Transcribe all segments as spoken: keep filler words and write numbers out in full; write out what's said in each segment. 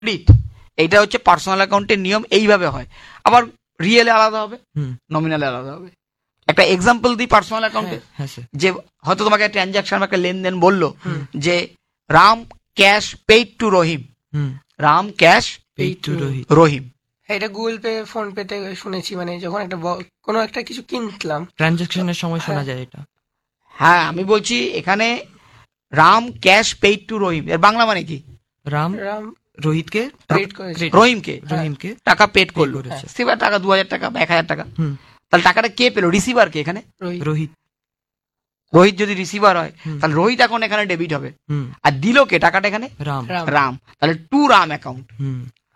Credit. এইটা হচ্ছে personal অ্যাকাউন্টের নিয়ম, এইভাবে হয়। আবার রিয়েলে আলাদা হবে, নমিনালে আলাদা হবে। একটা এক্সাম্পল দিই পার্সোনাল অ্যাকাউন্টে, যে হয়তো তোমাকে ট্রানজাকশন একটা লেনদেন বললো যে রাম ক্যাশ পেইড টু রহিম, রাম ক্যাশ পেইড টু রহিম রহিম এটা গুগল পে ফোন পেতে শুনেছি, মানে যখন একটা ব- কোনো একটা কিছু কিনলাম ট্রানজাকশনের সময় শোনা যায় এটা। হ্যাঁ আমি বলছি এখানে রাম ক্যাশ পেইড টু রহিম, এর বাংলা মানে কি? রাম রাম রোহিতকে পেড করেছে রহিমকে রহিমকে টাকা পেড করলো, করেছে। সিবার টাকা দু হাজার টাকা বা এক হাজার টাকা, হুম। তাহলে টাকাটা কে পেলো? রিসিভার কে এখানে? রোহিত রোহিত। রোহিত যদি রিসিভার হয় হুম। তাহলে রোহিত এখন এখানে ডেবিট হবে, হুম। আর দিল কে টাকাটা এখানে? রাম। রাম রাম, তাহলে টু রাম অ্যাকাউন্ট। হুম।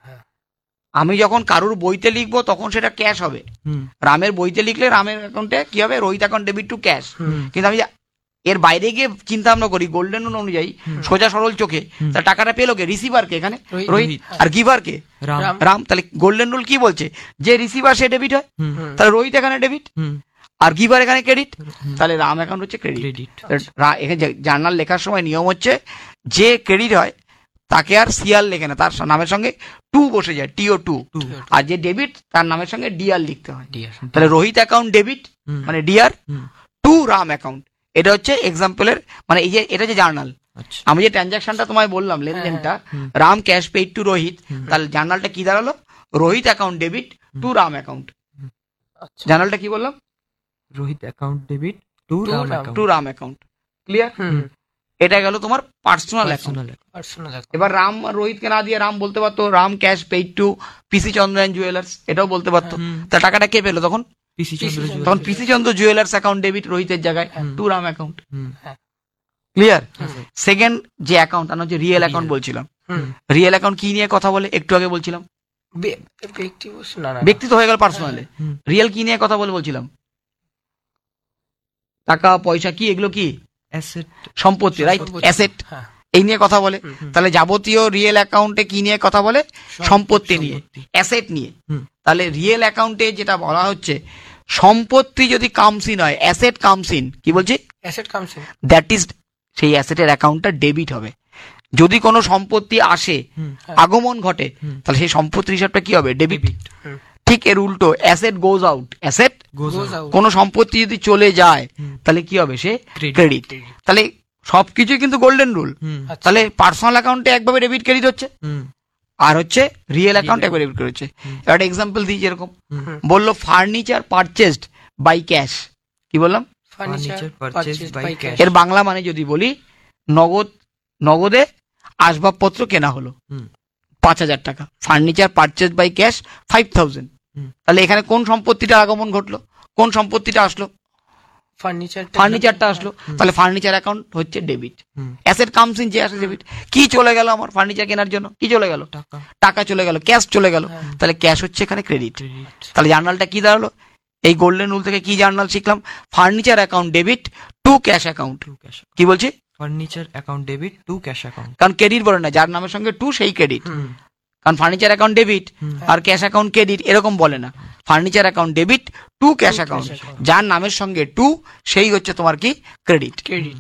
আমি যখন কারুর বইতে লিখবো তখন সেটা ক্যাশ হবে, হুম। রামের বইতে লিখলে রামের অ্যাকাউন্টে কি হবে? Rohit account debit two cash. হুম। কিন্তু আমি এর বাইরে গিয়ে চিন্তা ভাবনা করি গোল্ডেন রুল অনুযায়ী, হুম। সোজা সরল চোখে, হুম। তাহলে টাকাটা পেলো কে? রিসিভার কে এখানে? রোহিত। রোহিত। রোহিত। আর গিভার কে? রাম। রাম। রাম। তাহলে গোল্ডেন রুল কি বলছে? যে রিসিভার সে ডেবিট হয়, হুম। হুম। তাহলে রোহিত এখানে ডেবিট, হুম। আর গিভার এখানে ক্রেডিট, হুম। তাহলে রাম অ্যাকাউন্ট হচ্ছে ক্রেডিট। ক্রেডিট। এখানে জার্নাল লেখার সময় নিয়ম হচ্ছে যে ক্রেডিট হয় তাকে আর সিআর লেখে না, তার নামের সঙ্গে টু বসে যায়, টিও টু। টু। আর যে ডেবিট তার নামের সঙ্গে ডিআর লিখতে হয়। ডিয়ার তাহলে রোহিত অ্যাকাউন্ট ডেবিট হুম। মানে ডিআর, হুম। Two Ram account. এটা হচ্ছে এক্সাম্পলের, মানে এই যে এটা যে জার্নাল, আচ্ছা। আমি যে ট্রানজাকশনটা তোমায় বললাম লেনদেনটা, হুম। Ram cash paid two Rohit, হুম। তাহলে জার্নালটা কি দাঁড়ালো? Rohit account debit two Ram account. আচ্ছা জার্নালটা কি বললাম? Rohit account debit two two Ram Ram. Account. Two Ram account. Clear? হুম এটা গেল তোমার personal account. Personal account. Personal এবার রাম আর রোহিতকে না দিয়ে রাম বলতে পারতো রাম ক্যাশ পেইড টু পিসি চন্দ্র জুয়েলার্স, এটাও বলতে পারতো। হুম। তা টাকাটা কে পেলো তখন? পিসি চন্দ্র পিসি তখন জুয়েলার্স। পিসি চন্দ্র জুয়েলার্স অ্যাকাউন্ট ডেবিট রোহিতের জায়গায়, হুম। Two Ram account. হুম। ক্লিয়ার? হুম। সেকেন্ড যে অ্যাকাউন্ট, তার হচ্ছে রিয়েল অ্যাকাউন্ট Real. বলছিলাম। হুম রিয়েল অ্যাকাউন্ট কি নিয়ে কথা বলে একটু আগে বলছিলাম? বে- ব্যক্তি বস্তু না না না। ব্যক্তি তো হয়ে গেল পার্সোনালে, হুম। রিয়েল কি নিয়ে কথা বলে বলছিলাম? টাকা পয়সা কি এগুলো কি? অ্যাসেট। সম্পত্তি, রাইট? সম্পত্তি। অ্যাসেট, হ্যাঁ এই নিয়ে কথা বলে। হুম, হুম। তাহলে যাবতীয় রিয়েল অ্যাকাউন্টে কি নিয়ে কথা বলে? সম্পত্তি নিয়ে, সম্পত্তি। অ্যাসেট নিয়ে। হুম। তাহলে রিয়েল অ্যাকাউন্টে যেটা বলা হচ্ছে, সম্পত্তি যদি কামসিন হয়, অ্যাসেট কামসিন, কি বলছি? অ্যাসেট কামছে দ্যাট ইজ, সেই অ্যাসেটের অ্যাকাউন্টটা ডেবিট হবে। যদি কোনো সম্পত্তি আসে, হুম। আগমন ঘটে, হুম। তাহলে সেই সম্পত্তির হিসাবটা কি হবে? ডেবিট। ডেবিট। ঠিক এর উল্টো, অ্যাসেট গোজ আউট, অ্যাসেট গোজ গোজ আউট কোনো সম্পত্তি যদি চলে যায়, হুম। তাহলে কি হবে? সে Credit. ক্রেডিট। তাহলে সবকিছুই কিন্তু গোল্ডেন রুল। হুম। আচ্ছা। তাহলে পার্সোনাল অ্যাকাউন্টে একভাবে ডেবিট ক্রেডিট হচ্ছে, হুম। আর হচ্ছে রিয়েল অ্যাকাউন্ট একবার ডেবিট করে হচ্ছে। হুম। এবার একটা এক্সাম্পল দিই, যেরকম হুম। বললো ফার্নিচার পারচেসড বাই ক্যাশ, কি বললাম? Furniture Furniture purchase purchased by by cash. Cash এর বাংলা মানে যদি বলি, নগদ নগদে আসবাবপত্র কেনা হলো হুম। পাঁচ হাজার টাকা, furniture purchase by cash five thousand. হুম। তাহলে এখানে কোন সম্পত্তিটা আগমন ঘটলো? কোন সম্পত্তিটা আসলো? ফার্নিচার ফার্নিচারটা আসলো। তাহলে ফার্নিচার অ্যাকাউন্ট হচ্ছে debit. Hmm. Asset comes in, যে আসে ডেবিট। কি চলে গেল আমার ফার্নিচার কেনার জন্য? কি চলে গেল? টাকা। টাকা চলে গেল, ক্যাশ চলে গেল। হ্যাঁ। তাহলে ক্যাশ হচ্ছে এখানে ক্রেডিট। ক্রেডিট। তাহলে জার্নালটা কি দাঁড়ালো? এই গোল্ডেন রুল থেকে কি জার্নাল শিখলাম? Furniture account debit two cash account. Two cash. কি বলছি? Furniture account debit two cash account. কারণ ক্রেডিট বলে না, যার নামের সঙ্গে টু সেই ক্রেডিট। হুম কারণ ফার্নিচার অ্যাকাউন্ট ডেবিট হুম। আর ক্যাশ অ্যাকাউন্ট ক্রেডিট এরকম বলে না। Furniture account debit two cash account, account। যার নামের সঙ্গে টু সেই হচ্ছে তোমার কি? ক্রেডিট। ক্রেডিট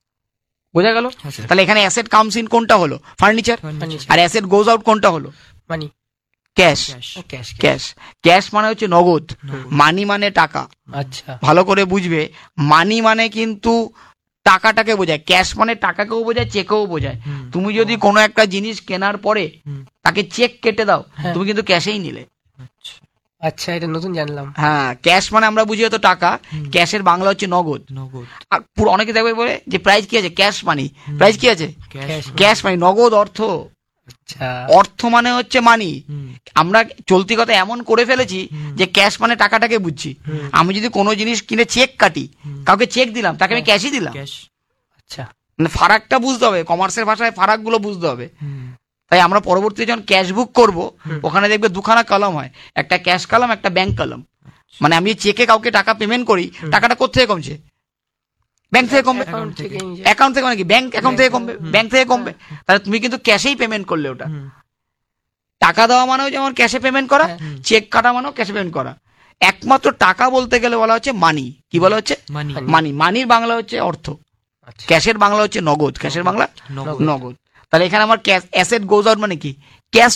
বোঝা গেল? হ্যাঁ স্যার। তাহলে এখানে অ্যাসেট কামস ইন কোনটা হলো? ফার্নিচার। ফার্নিচার। আর অ্যাসেট গোজ আউট কোনটা হলো? মানি ক্যাশ। ক্যাশ। ও ক্যাশ ক্যাশ ক্যাশ মানে হচ্ছে নগদ, নগদ। মানি মানে টাকা। আচ্ছা ভালো করে বুঝবে, মানি মানে কিন্তু টাকাটাকে বোঝায়, ক্যাশ মানে টাকাকেও বোঝায়, চেকেও বোঝায়। হুম। তুমি যদি কোনো একটা জিনিস কেনার পরে হুম। তাকে চেক কেটে দাও, হ্যাঁ। তুমি কিন্তু ক্যাশেই নিলে। আচ্ছা। আচ্ছা এটা নতুন জানলাম হ্যাঁ, ক্যাশ মানে আমরা বুঝি হয়তো টাকা, হুম। ক্যাশের বাংলা হচ্ছে নগদ। নগদ। আর পুরো অনেকে দেখবে বলে যে প্রাইস কি আছে? ক্যাশ মানি। হুম। প্রাইস কি আছে? ক্যাশ। ক্যাশ মানি, নগদ অর্থ। আচ্ছা অর্থ মানে হচ্ছে মানি। হুম। আমরা চলতি কথা এমন করে ফেলেছি হুম। যে ক্যাশ মানে টাকাটাকে বুঝছি। হুম। আমি যদি কোনো জিনিস কিনে চেক কাটি, হুম। কাউকে চেক দিলাম, তাকে আমি হ্যাঁ। ক্যাশই দিলাম। ক্যাশ। আচ্ছা মানে ফারাকটা বুঝতে হবে, কমার্সের ভাষায় ফারাকগুলো বুঝতে হবে। হুম। তাই আমরা পরবর্তীতে যখন ক্যাশ বুক করবো, হুম। ওখানে দেখবে দুখানা কলম হয়, একটা ক্যাশ কলম, একটা ব্যাংক কলম। মানে আমি চেকে কাউকে টাকা পেমেন্ট করি, হুম। টাকাটা কোথেকে কমছে? ব্যাংক থেকে কমবে। অ্যাকাউন্ট থেকে নিজে- অ্যাকাউন্ট থেকে মানে কি? ব্যাংক অ্যাকাউন্ট থেকে কমবে, হুম। ব্যাংক থেকে কমবে। তাহলে তুমি কিন্তু ক্যাশেই পেমেন্ট করলে ওটা। হুম। টাকা দেওয়া মানেও যেমন ক্যাশে পেমেন্ট করা, হ্যাঁ। চেক কাটা মানেও ক্যাশে পেমেন্ট করা। একমাত্র টাকা বলতে গেলে বলা হচ্ছে মানি। কি বলা হচ্ছে? মানি। মানি। মানির বাংলা হচ্ছে অর্থ, আচ্ছা ক্যাশের বাংলা হচ্ছে নগদ, ক্যাশের বাংলা নগদ। নগদ। তাহলে এখানে আমার ক্যাশ অ্যাসেট গোজ আউট মানে কি?